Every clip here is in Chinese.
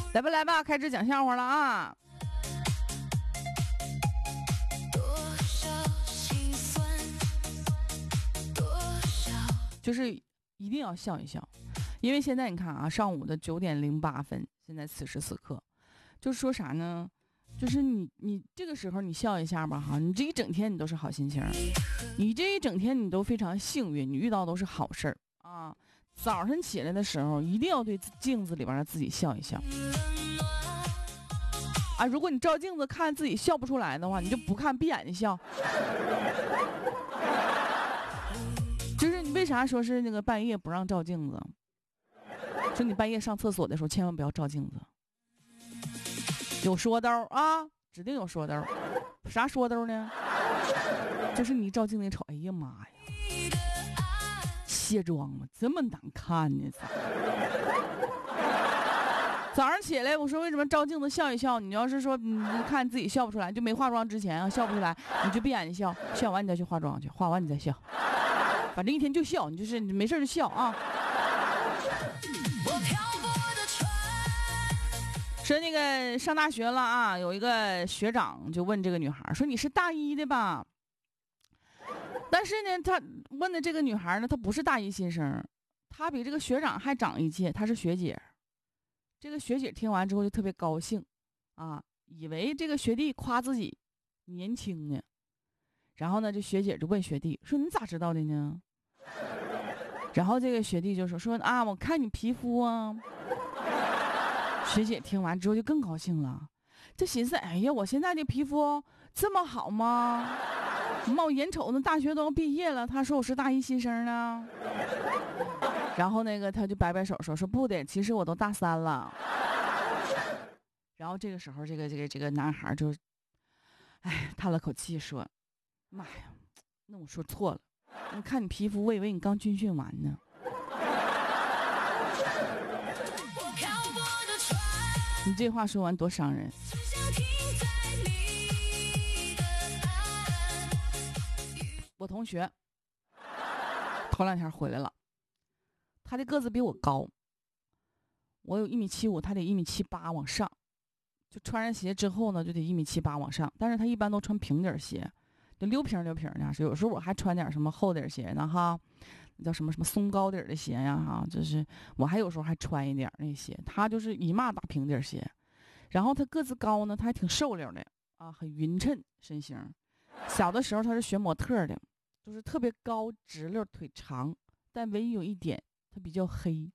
来吧来吧，开始讲笑话了啊！就是一定要笑一笑，因为现在你看啊，上午的9:08，现在此时此刻，就是说啥呢？就是你这个时候你笑一下吧哈，你这一整天你都是好心情，你这一整天你都非常幸运，你遇到都是好事儿啊。早上起来的时候一定要对镜子里边的自己笑一笑啊！如果你照镜子看自己笑不出来的话，你就不看，闭眼睛笑。就是你为啥说是那个半夜不让照镜子？说你半夜上厕所的时候千万不要照镜子，有说兜啊，指定有说兜。啥说兜呢？就是你一照镜子一瞅，哎呀妈呀，卸妆吗？这么难看呢？早上起来，我说为什么照镜子笑一笑？你要是说你看自己笑不出来，就没化妆之前啊笑不出来，你就闭眼睛笑，笑完你再去化妆去，化完你再笑，反正一天就笑，你就是你没事就笑啊。说那个上大学了啊，有一个学长就问这个女孩说：“你是大一的吧？”但是呢，他问的这个女孩呢，她不是大一新生，她比这个学长还长一届，她是学姐。这个学姐听完之后就特别高兴啊，以为这个学弟夸自己年轻呢。然后呢，这学姐就问学弟说：“你咋知道的呢？”然后这个学弟就说啊，我看你皮肤啊。学姐听完之后就更高兴了，就寻思，哎呀，我现在的皮肤这么好吗？我眼瞅着大学都要毕业了，他说我是大一新生呢。然后那个他就摆摆手说不的，其实我都大3了。然后这个时候这个男孩就哎叹了口气说：“妈呀，那我说错了，你看你皮肤，我以为你刚军训完呢。”你这话说完多伤人。我同学头2天回来了，他的个子比我高，我有1.75米，他得1.78米往上，就穿上鞋之后呢就得1.78米往上，但是他一般都穿平底鞋，就溜平的，有时候我还穿点什么厚底鞋呢哈，叫什么松高底的鞋呀哈，就是我还有时候还穿一点那鞋，他就是一码大平底鞋。然后他个子高呢，他还挺瘦溜的啊，很匀称身形。小的时候他是学模特的，就是特别高直溜腿长，但唯一有一点他比较黑。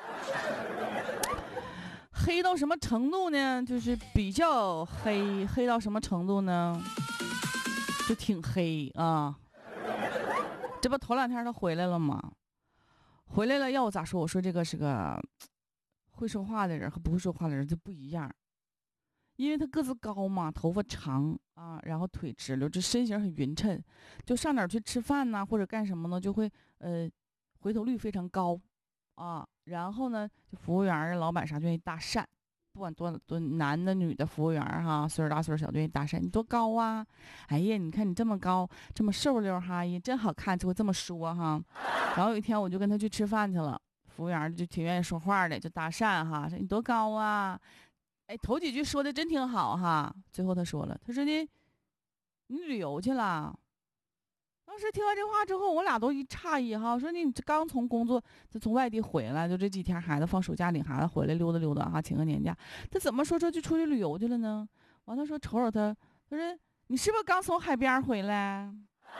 黑到什么程度呢？就是比较黑到什么程度呢？就挺黑啊。这不头2天他回来了吗？回来了要我咋说？我说这个是个会说话的人和不会说话的人就不一样。因为他个子高嘛，头发长啊，然后腿直溜，这身形很匀称，就上哪儿去吃饭呢，或者干什么呢，就会回头率非常高啊。然后呢，就服务员啊、老板啥就愿意搭讪，不管多男的女的服务员哈，岁数大岁数小就愿意搭讪。你多高啊？哎呀，你看你这么高，这么瘦溜哈，也真好看，就会这么说哈。然后有一天我就跟他去吃饭去了，服务员就挺愿意说话的，就搭讪哈，说你多高啊？哎，头几句说的真挺好哈，最后他说了，他说的你旅游去了。当时听完这话之后，我俩都一诧异哈，我说你这刚从工作，就从外地回来，就这几天孩子放暑假，领孩子回来溜达溜达哈，请个年假，他怎么说就出去旅游去了呢？完他说瞅瞅他，他说你是不是刚从海边回来？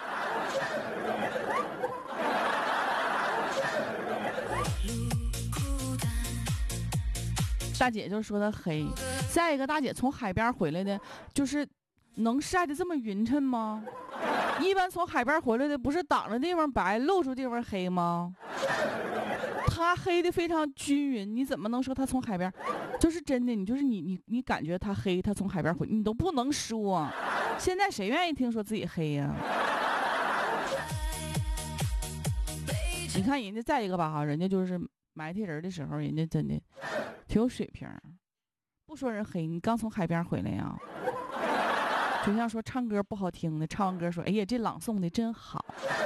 大姐就说她黑，再一个大姐从海边回来的，就是能晒得这么匀称吗？一般从海边回来的不是挡着地方白，露出地方黑吗？她黑的非常均匀，你怎么能说她从海边？就是真的，你感觉她黑，她从海边回，你都不能说。现在谁愿意听说自己黑呀？你看人家再一个吧哈，人家就是埋汰人的时候，人家真的挺有水平。不说人黑，你刚从海边回来呀？就像说唱歌不好听的，唱完歌说：“哎呀，这朗诵的真好。”